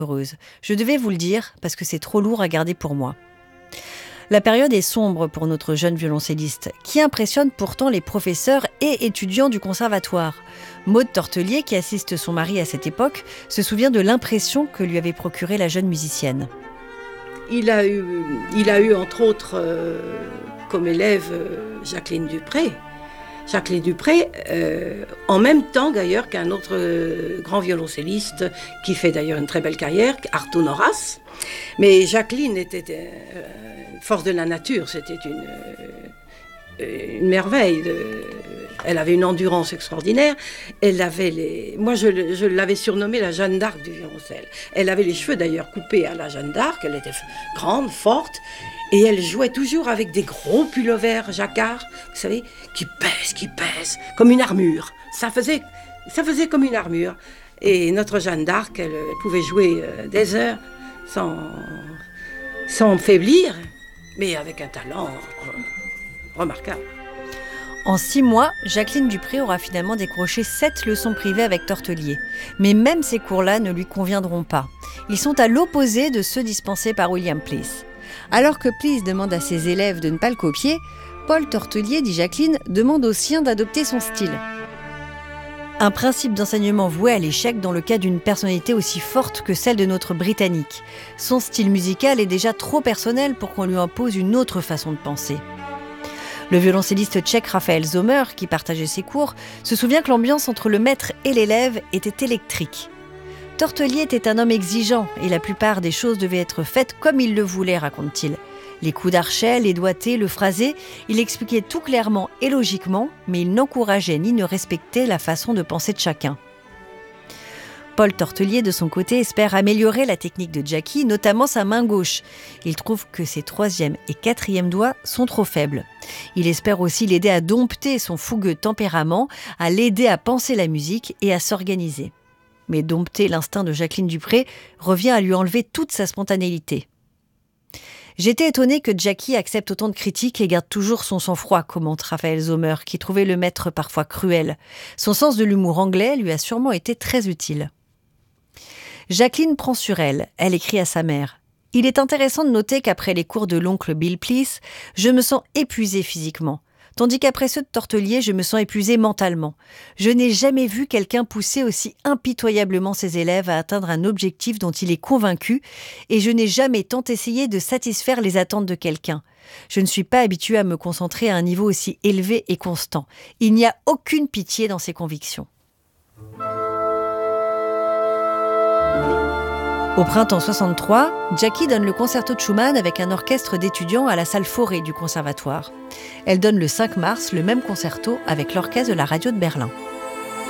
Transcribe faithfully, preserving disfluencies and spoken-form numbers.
heureuse. Je devais vous le dire parce que c'est trop lourd à garder pour moi. La période est sombre pour notre jeune violoncelliste, qui impressionne pourtant les professeurs et étudiants du conservatoire. Maude Tortelier, qui assiste son mari à cette époque, se souvient de l'impression que lui avait procurée la jeune musicienne. Il a eu, il a eu entre autres euh, comme élève euh, Jacqueline Dupré. Jacqueline Dupré, euh, en même temps d'ailleurs qu'un autre euh, grand violoncelliste qui fait d'ailleurs une très belle carrière, Artaud Noras. Mais Jacqueline était euh, force de la nature, c'était une, euh, une merveille. De, elle avait une endurance extraordinaire. Elle avait les, moi je, je l'avais surnommée la Jeanne d'Arc du violoncelle. Elle avait les cheveux d'ailleurs coupés à la Jeanne d'Arc, elle était grande, forte. Et elle jouait toujours avec des gros pullovers jacquard, vous savez, qui pèsent, qui pèsent, comme une armure. Ça faisait, ça faisait comme une armure. Et notre Jeanne d'Arc, elle, elle pouvait jouer euh, des heures sans, sans faiblir, mais avec un talent euh, remarquable. En six mois, Jacqueline Dupré aura finalement décroché sept leçons privées avec Tortelier. Mais même ces cours-là ne lui conviendront pas. Ils sont à l'opposé de ceux dispensés par William Pleece. Alors que Pleece demande à ses élèves de ne pas le copier, Paul Tortelier, dit Jacqueline, demande aux siens d'adopter son style. Un principe d'enseignement voué à l'échec dans le cas d'une personnalité aussi forte que celle de notre Britannique. Son style musical est déjà trop personnel pour qu'on lui impose une autre façon de penser. Le violoncelliste tchèque Raphaël Zomer, qui partageait ses cours, se souvient que l'ambiance entre le maître et l'élève était électrique. Tortelier était un homme exigeant et la plupart des choses devaient être faites comme il le voulait, raconte-t-il. Les coups d'archet, les doigtés, le phrasé, il expliquait tout clairement et logiquement, mais il n'encourageait ni ne respectait la façon de penser de chacun. Paul Tortelier, de son côté, espère améliorer la technique de Jackie, notamment sa main gauche. Il trouve que ses troisième et quatrième doigts sont trop faibles. Il espère aussi l'aider à dompter son fougueux tempérament, à l'aider à penser la musique et à s'organiser. Mais dompter l'instinct de Jacqueline Dupré revient à lui enlever toute sa spontanéité. J'étais étonnée que Jackie accepte autant de critiques et garde toujours son sang-froid, commente Raphaël Zomer, qui trouvait le maître parfois cruel. Son sens de l'humour anglais lui a sûrement été très utile. Jacqueline prend sur elle, elle écrit à sa mère. Il est intéressant de noter qu'après les cours de l'oncle Bill Pleece, je me sens épuisée physiquement. Tandis qu'après ceux de Tortelier, je me sens épuisée mentalement. Je n'ai jamais vu quelqu'un pousser aussi impitoyablement ses élèves à atteindre un objectif dont il est convaincu, et je n'ai jamais tant essayé de satisfaire les attentes de quelqu'un. Je ne suis pas habituée à me concentrer à un niveau aussi élevé et constant. Il n'y a aucune pitié dans ses convictions. Au printemps soixante-trois, Jackie donne le concerto de Schumann avec un orchestre d'étudiants à la salle Fauré du conservatoire. Elle donne le cinq mars le même concerto avec l'orchestre de la radio de Berlin.